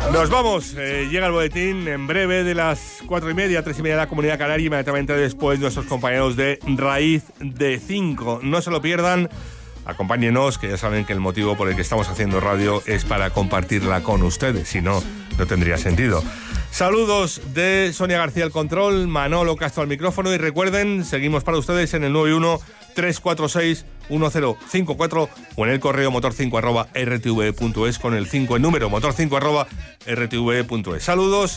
Nos vamos, llega el boletín en breve de las 4:30, 3:30 de la Comunidad Canaria, y inmediatamente después nuestros compañeros de Raíz de 5. No se lo pierdan, acompáñenos, que ya saben que el motivo por el que estamos haciendo radio es para compartirla con ustedes, si no, no tendría sentido. Saludos de Sonia García al control, Manolo Castro al micrófono, y recuerden, seguimos para ustedes en el 91-346-1054 o en el correo motor5@rtve.es con el 5 en número, motor5@rtve.es. Saludos.